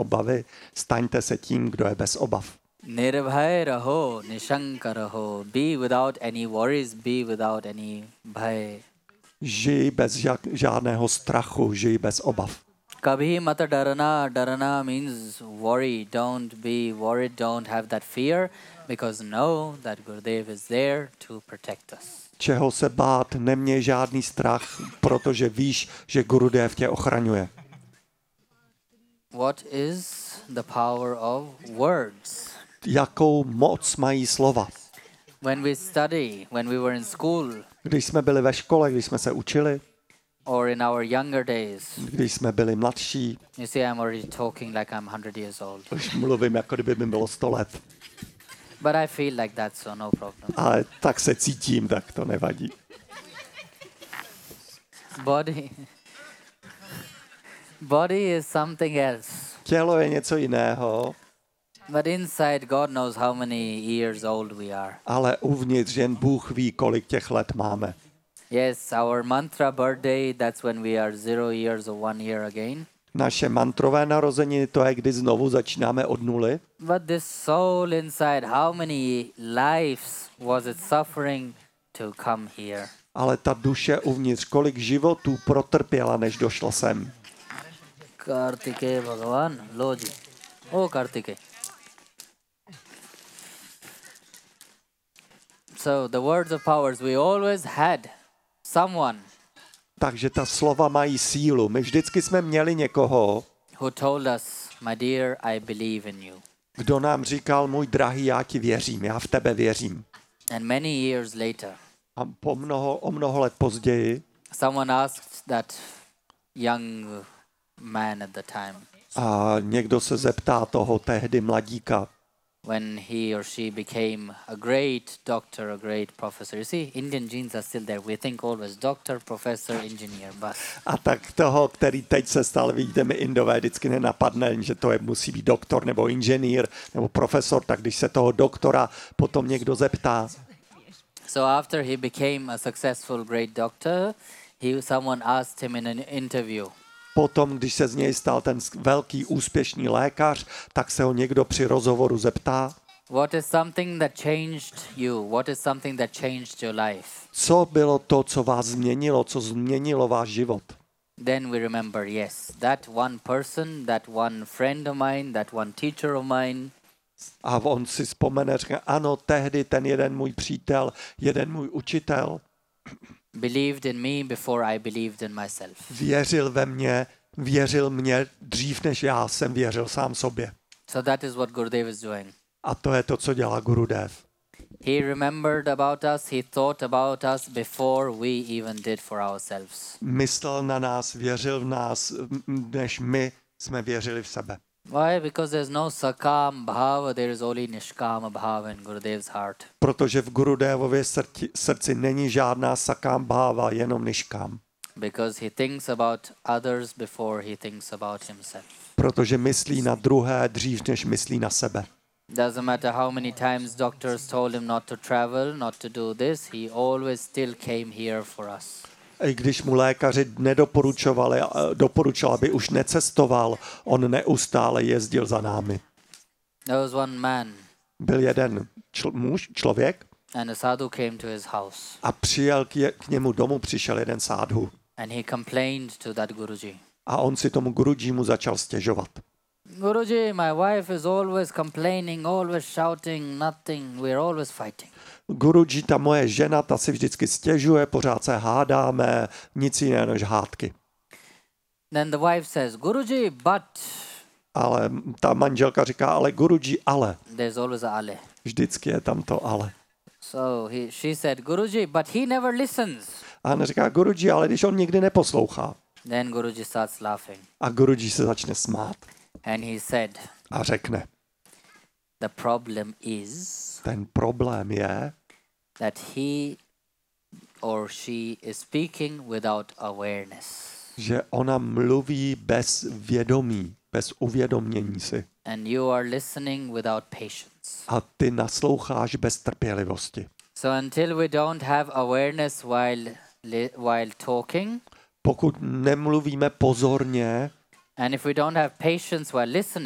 obavy, staňte se tím, kdo je bez obav. Nirbhay raho, nishanka raho. Be without any worries, be without any bhay. Žij bez žádného strachu, žij bez obav. Kabhi mat darana. Darana means worry. Don't be worried, don't have that fear, because know that Gurudev is there to protect us. Čeho se bát, neměj žádný strach, protože víš, že Gurudev tě ochraňuje. What is the power of words? Jakou moc mají slova? When we study, when we were in school, Když jsme byli ve škole, když jsme se učili, or in our younger days, když jsme byli mladší, you see, I'm already talking like I'm 100 years old. už mluvím, jako kdyby mi bylo 100 let. But I feel like that, so no problem. Ale tak se cítím, tak to nevadí. Body is something else. Tělo je něco jiného, But inside, God knows how many years old we are. ale uvnitř jen Bůh ví, kolik těch let máme. Yes, our mantra birthday, that's when we are 0 years or 1 year again. Naše mantrové narozeniny, to je, kdy znovu začínáme od nuly. But this soul inside, how many lives was it suffering to come here? Ale ta duše uvnitř, kolik životů protrpěla, než došla sem. Kartike Bhagavan, Loji. Oh, Kartike. So, the words of powers, we always had someone Takže ta slova mají sílu. My vždycky jsme měli někoho, who told us, my dear, I believe in you. kdo nám říkal, můj drahý, já ti věřím, já v tebe věřím. And many years later, A o mnoho let později someone asked that young man at the time, a někdo se zeptá toho tehdy mladíka, when he or she became a great doctor, a great professor. You see, Indian genes are still there. We think always doctor, professor, engineer, but a tak toho, který teď se stal, vidíte, mi Indové vždycky nenapadne, že to musí být doktor nebo inženýr nebo profesor, tak když se toho doktora potom někdo zeptá, so after he became a successful great doctor, someone asked him in an interview, potom, když se z něj stal ten velký úspěšný lékař, tak se ho někdo při rozhovoru zeptá, what is something that changed you? What is something that changed your life? co bylo to, co vás změnilo, co změnilo váš život. Then we remember, yes, that one person, that one friend of mine, that one teacher of mine. A on si vzpomene, řekne, ano, tehdy ten jeden můj přítel, jeden můj učitel Believed in me before I believed in myself. věřil mě dřív, než já jsem věřil sám sobě. So that is what Gurudev is doing. A to je to, co dělá Gurudev. He remembered about us, he thought about us before we even did for ourselves. Myslel na nás, věřil v nás, než my jsme věřili v sebe. Why? Because there's no sakam bhava, there is only nishkam bhava in Gurudev's heart. Protože v Gurudevově srdci není žádná sakám bháva, jenom niškám. Because he thinks about others before he thinks about himself. Protože myslí na druhé dřív, než myslí na sebe. Doesn't matter how many times doctors told him not to travel, not to do this, he always still came here for us. I když mu lékaři doporučovali, aby už necestoval, on neustále jezdil za námi. There was one man. Byl jeden člověk And a sadhu came to his house. a přijel k němu domů, přišel jeden sádhu. And he complained to that Guruji. A on si tomu Gurujimu začal stěžovat. Guruji, my wife is always complaining, always shouting, nothing. We're always fighting. Guruji, ta moje žena, ta si vždycky stěžuje, pořád se hádáme, nic jiného než hádky. Then the wife says, Guruji, but... Ale ta manželka říká, ale Guruji, ale. There's always a ale. Vždycky je tam to ale. So she said, Guruji, but he never listens. A ona říká, Guruji, ale když on nikdy neposlouchá. Then Guruji starts laughing. A Guruji se začne smát. And he said, A řekne, the problem is ten problém je, that he or she is speaking without awareness. že ona mluví bez vědomí, bez uvědomění si. And you are listening without patience. A ty nasloucháš bez trpělivosti. So until we don't have awareness while talking, Pokud nemluvíme pozorně and if we don't have patience while listening,